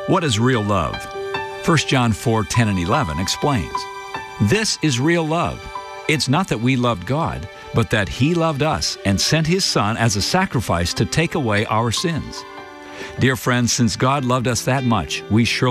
What is real love? 1 John 4:10 and 11 explains, "This is real love. It's not that we loved God, but that He loved us and sent His Son as a sacrifice to take away our sins." Dear friends, since God loved us that much, we surely